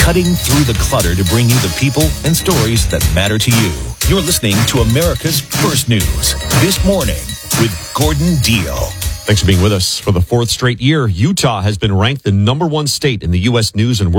cutting through the clutter to bring you the people and stories that matter to you. You're listening to America's First News This Morning with Gordon Deal. Thanks for being with us. For the fourth straight year, Utah has been ranked the #1 state in the U.S. News and World